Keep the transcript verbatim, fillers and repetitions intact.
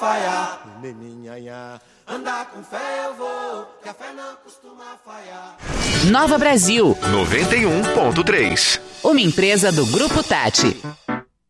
falhar. Andar com fé eu vou, que a fé não costuma falhar. Nova Brasil noventa e um ponto três. Uma empresa do Grupo Tati.